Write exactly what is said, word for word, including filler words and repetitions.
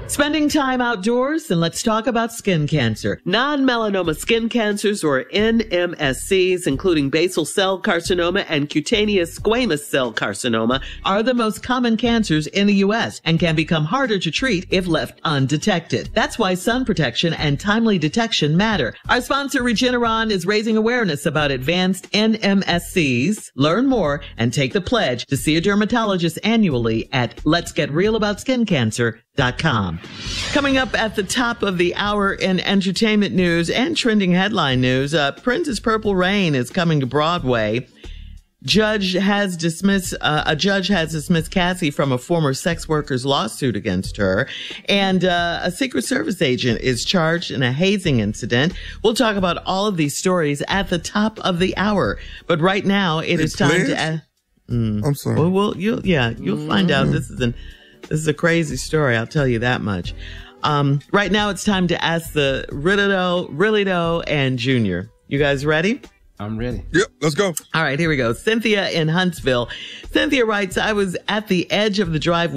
Spending time outdoors, and let's talk about skin cancer. Non-melanoma skin cancers, or N M S Cs, including basal cell carcinoma and cutaneous squamous cell carcinoma, are the most common cancers in the U S and can become harder to treat if left undetected. That's why sun protection and timely detection matter. Our sponsor, Regeneron, is raising awareness about advanced N M S Cs. Learn more and take the pledge to see a dermatologist annually at lets get real about skin cancer dot com. Coming up at the top of the hour in entertainment news and trending headline news, uh, Prince's Purple Rain is coming to Broadway. Judge has dismissed, uh, a judge has dismissed Cassie from a former sex worker's lawsuit against her. And uh, a Secret Service agent is charged in a hazing incident. We'll talk about all of these stories at the top of the hour. But right now, it, it is time to... Uh, mm, I'm sorry. Well, well you'll, yeah, you'll mm. find out. This is an... This is a crazy story, I'll tell you that much. Um, right now, it's time to ask the Riddle-Do, Really-Do, and Junior. You guys ready? I'm ready. Yep, let's go. All right, here we go. Cynthia in Huntsville. Cynthia writes, I was at the edge of the driveway